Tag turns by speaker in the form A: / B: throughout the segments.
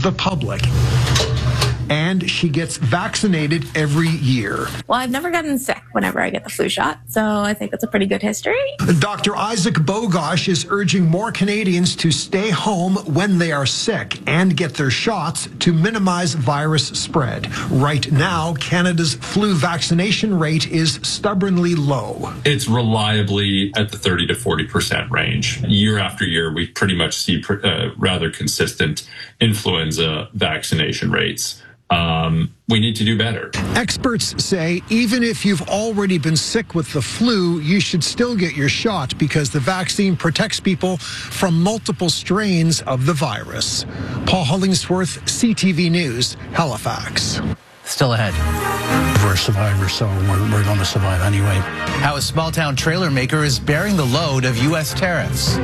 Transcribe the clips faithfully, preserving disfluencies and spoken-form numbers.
A: the public. And she gets vaccinated every year.
B: Well, I've never gotten sick whenever I get the flu shot, so I think that's a pretty good history.
A: Doctor Isaac Bogosh is urging more Canadians to stay home when they are sick and get their shots to minimize virus spread. Right now, Canada's flu vaccination rate is stubbornly low.
C: It's reliably at the thirty to forty percent range. Year after year, we pretty much see uh, rather consistent influenza vaccination rates. Um, we need to do better.
A: Experts say even if you've already been sick with the flu, you should still get your shot because the vaccine protects people from multiple strains of the virus. Paul Hollingsworth, C T V News, Halifax.
D: Still ahead.
E: We're survivors, so we're, we're going to survive anyway.
D: How a small-town trailer maker is bearing the load of U S tariffs.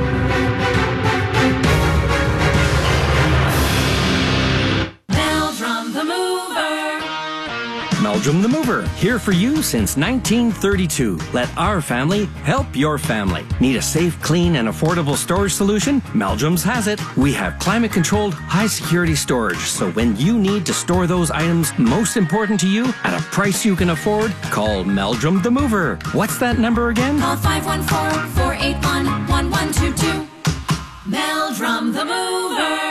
F: Meldrum the Mover, here for you since nineteen thirty-two. Let our family help your family. Need a safe, clean, and affordable storage solution? Meldrum's has it. We have climate-controlled, high-security storage, so when you need to store those items most important to you at a price you can afford, call Meldrum the Mover. What's that number again?
G: Call five one four, four eight one, one one two two. Meldrum the Mover.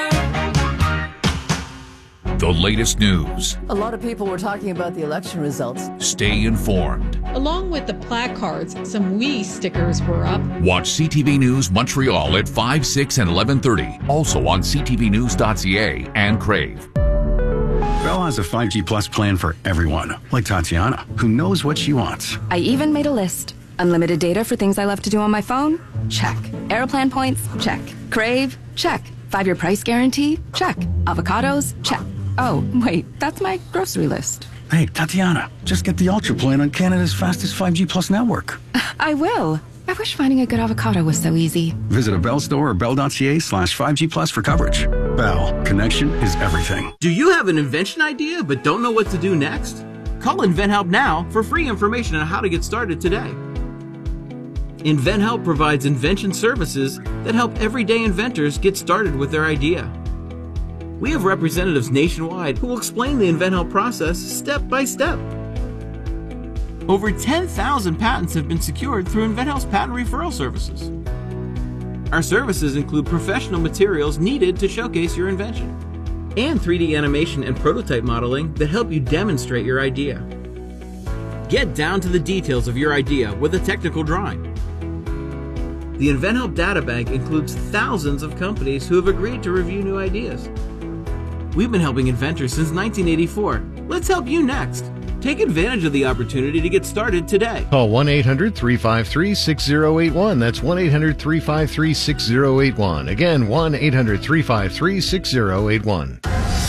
H: The latest news.
I: A lot of people were talking about the election results.
H: Stay informed.
J: Along with the placards, some We stickers were up.
H: Watch C T V News Montreal at five, six, and eleven thirty. Also on c t v news dot c a and Crave.
K: Bell has a five G Plus plan for everyone, like Tatiana, who knows what she wants.
L: I even made a list. Unlimited data for things I love to do on my phone? Check. Aeroplan points? Check. Crave? Check. Five-year price guarantee? Check. Avocados? Check. Oh, wait, that's my grocery list.
K: Hey, Tatiana, just get the Ultra plan on Canada's fastest five G Plus network.
L: I will. I wish finding a good avocado was so easy.
K: Visit a Bell store or bell.ca slash 5G Plus for coverage. Bell, connection is everything.
M: Do you have an invention idea but don't know what to do next? Call InventHelp now for free information on how to get started today. InventHelp provides invention services that help everyday inventors get started with their idea. We have representatives nationwide who will explain the InventHelp process step by step. Over ten thousand patents have been secured through InventHelp's patent referral services. Our services include professional materials needed to showcase your invention, and three D animation and prototype modeling that help you demonstrate your idea. Get down to the details of your idea with a technical drawing. The InventHelp Data Bank includes thousands of companies who have agreed to review new ideas. We've been helping inventors since nineteen eighty-four. Let's help you next. Take advantage of the opportunity to get started today.
N: Call one eight hundred, three five three, six zero eight one. That's one eight hundred, three five three, six zero eight one. Again, one eight hundred, three five three, six zero eight one.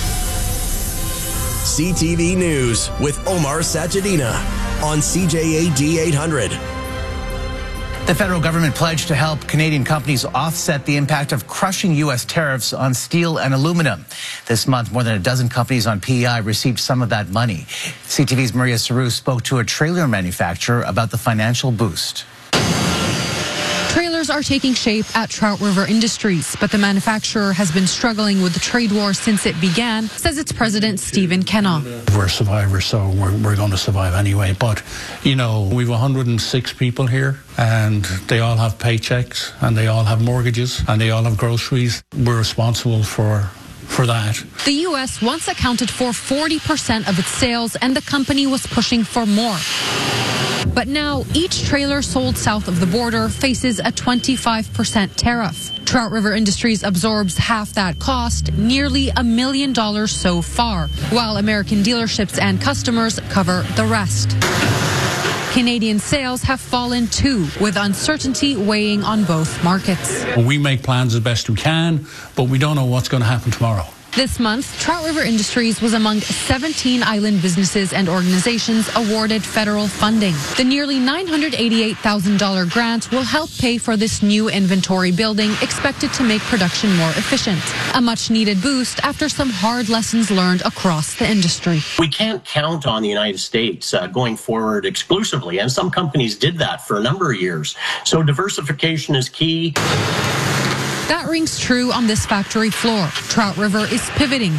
O: C T V News with Omar Sajadina on C J A D eight hundred.
D: The federal government pledged to help Canadian companies offset the impact of crushing U S tariffs on steel and aluminum. This month, more than a dozen companies on P E I received some of that money. C T V's Maria Saru spoke to a trailer manufacturer about the financial boost.
P: Trailers are taking shape at Trout River Industries, but the manufacturer has been struggling with the trade war since it began, says its president, Stephen Kenna.
E: We're survivors, so we're, we're going to survive anyway. But, you know, we've one hundred six people here, and they all have paychecks, and they all have mortgages, and they all have groceries. We're responsible for for that.
P: The U S once accounted for forty percent of its sales, and the company was pushing for more. But now, each trailer sold south of the border faces a twenty-five percent tariff. Trout River Industries absorbs half that cost, nearly a million dollars so far, while American dealerships and customers cover the rest. Canadian sales have fallen too, with uncertainty weighing on both markets.
E: We make plans as best we can, but we don't know what's going to happen tomorrow.
P: This month, Trout River Industries was among seventeen island businesses and organizations awarded federal funding. The nearly nine hundred eighty-eight thousand dollars grant will help pay for this new inventory building, expected to make production more efficient. A much-needed boost after some hard lessons learned across the industry.
Q: We can't count on the United States uh, going forward exclusively, and some companies did that for a number of years. So diversification is key.
P: That rings true on this factory floor. Trout River is pivoting